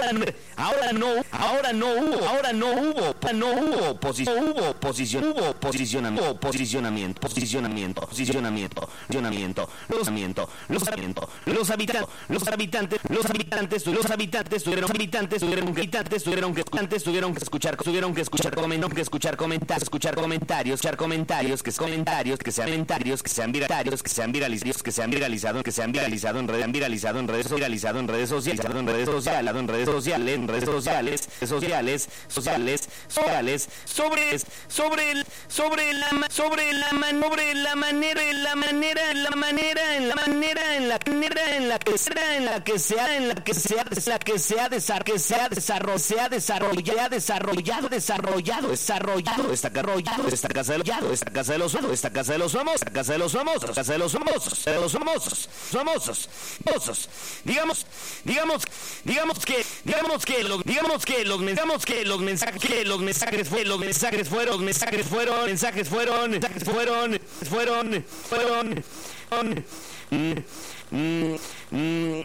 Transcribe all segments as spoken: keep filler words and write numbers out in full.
ahora no, ahora no, ahora no hubo, ahora no hubo, no hubo posición, hubo posición, hubo posicionamiento, posicionamiento, posicionamiento, posicionamiento, posicionamiento, posicionamiento, los habitantes, los habitantes, los habitantes, los habitantes, los habitantes, tuvieron habitantes, tuvieron que habitantes, tuvieron que habitantes, tuvieron que escuchar, tuvieron que escuchar, tuvieron que escuchar comentarios, escuchar comentarios, escuchar comentarios, que comentarios, que sean comentarios, que sean viralizarios, que sean viralizados, que sean viralizados, que sean viralizado en redes, han viralizado en redes, viralizado en redes sociales, en redes sociales, en redes sociales, en redes sociales, sociales, sociales, sociales, sobre, sobre el, sobre la, sobre la, sobre la manera, en la manera, en la manera, en la manera, en la manera, en la que sea, en la que sea, en la que sea, la que sea desarrollado, que sea desarrollado, sea desarrollado, desarrollado, desarrollado, desarrollado, está desarrollado, esta casa de los, esta casa de los, esta casa de los famosos, esta casa de los famosos, casa de los famosos, de los famosos, famosos, famosos, digamos, digamos, digamos que, digamos que, lo, digamos que los, digamos que los mensajes, que los mensajes fue, los mensajes fueron, los mensajes fueron, mensajes fueron, mensajes fueron, fueron, fueron, fueron, mm, mm, mm,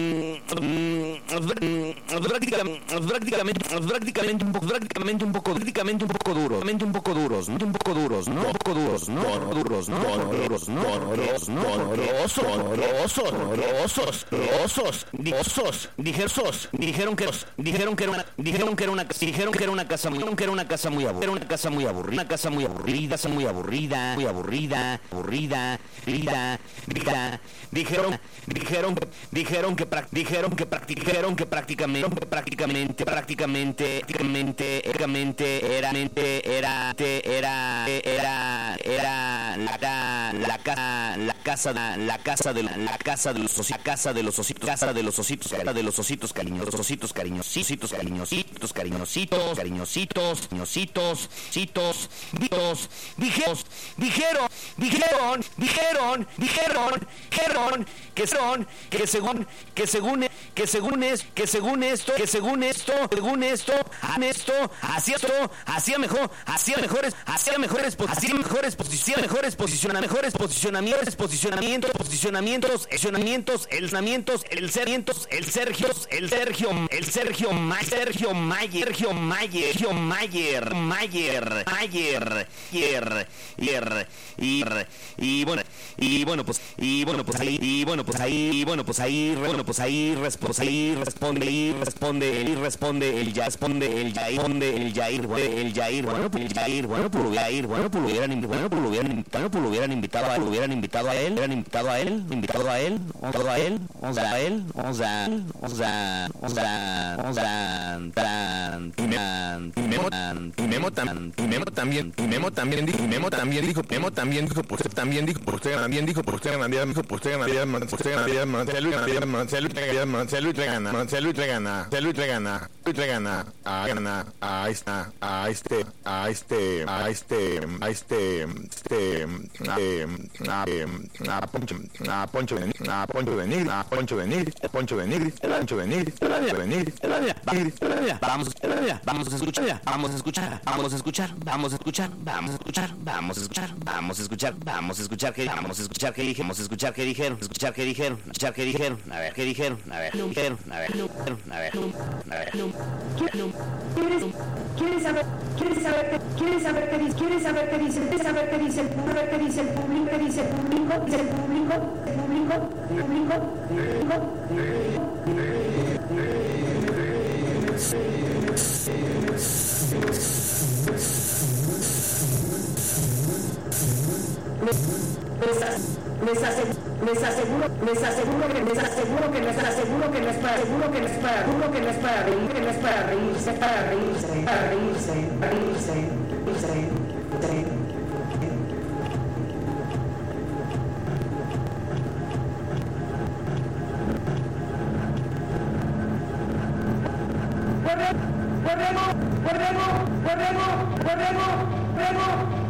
mm, prácticamente, prácticamente, prácticamente un poco, prácticamente un poco, prácticamente un poco duros, un poco duros, un poco duros, no, un poco duros, no, duros, no, duros, no, duros, no, osos, osos, osos, osos, osos, dijeron, dijeron que, dijeron que era una, dijeron que era una, dijeron que era una casa muy, que era una casa muy aburrida, era una casa muy aburrida, una casa muy aburrida, casa muy aburrida, muy aburrida, aburrida, aburrida, aburrida, dijeron, dijeron, dijeron que, dijeron que, dijeron que prácticamente, prácticamente, prácticamente, prácticamente, prácticamente era, era, era, era, era la, la casa, la casa, la casa de la casa de los, la casa de los ositos, casa de los ositos, casa de los ositos cariñosos, ositos cariñositos, cariñositos, cariñositos, cariñositos, cariñositos, citos, ditos, dijeron, dijeron, dijeron, dijeron, dijeron, dijeron que son, que según, que según, que según es, que según esto, que según esto, según esto, esto, hacía esto, hacía mejor, hacía mejores, hacía mejores, hacía mejores posiciones, mejores posicionamientos, mejores posicionamientos, posicionamientos, posicionamientos, posicionamientos, el sanamientos, el sermientos, el Sergio, el Sergio, el Sergio Mayer, Sergio Mayer, Sergio Mayer, Sergio Mayer, Mayer, Mayer, Mayer, Mayer, y bueno, y bueno, pues, y bueno, pues ahí, y bueno, pues ahí, y bueno, pues ahí, bueno, pues ahí, pues ahí responde, y responde, y responde, el ya responde, el Jair, responde, el Jair, el Jair, bueno, pues el Jair, bueno, pues lo Jair, bueno, pues lo hubieran, bueno, pues lo hubieran invitado, pues lo hubieran invitado a él, lo hubieran invitado a él, hubieran invitado a él, invitado a él, invitado a él, o sea, a él, o sea, o sea, o sea, o sea, tan, tan, y Memo, y Memo también, y Memo también, y Memo también dijo, y Memo también dijo, Memo también dijo, por usted también dijo, por usted también dijo, por usted también dijo, por usted también, por usted también, Marcelo, Marcelo, Marcelo, Marcelo, Marcelo, Marcelo, Marcelo, a gana, a esta, a este, a este, a este, a este, este, a a Poncho, a Poncho de a Poncho de Nigris, a Poncho de Nigris, Poncho de Nigris, Poncho de Nigris, de Nigris, vamos, vamos a escuchar, vamos a escuchar, vamos a escuchar, vamos a escuchar, vamos a escuchar, vamos a escuchar, vamos a escuchar, vamos a escuchar que vamos a escuchar que dijeron, vamos a escuchar que dijeron, escuchar que dijeron, escuchar que dijeron, a ver qué dijeron, a ver, dijeron, a ver, a ver, a ver. ¿Quieres, quieres saber, quieres saber, quieres saber qué dice, quieres saber qué dice, quieres saber qué dice el público, qué dice el público, qué dice el público, dice el público, el público, el público, les aseguro, les aseguro, les aseguro que les aseguro que les aseguro que les para seguro que les para seguro que les para reír, que les para reírse, para reírse, para reírse, para reírse, reírse, reírse. Podemos, podemos, podemos, podemos, podemos, podemos.